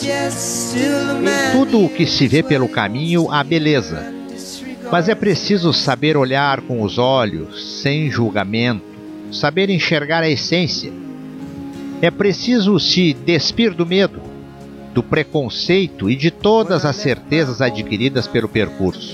Em tudo o que se vê pelo caminho há beleza, mas é preciso saber olhar com os olhos, sem julgamento, saber enxergar a essência. É preciso se despir do medo, do preconceito e de todas as certezas adquiridas pelo percurso.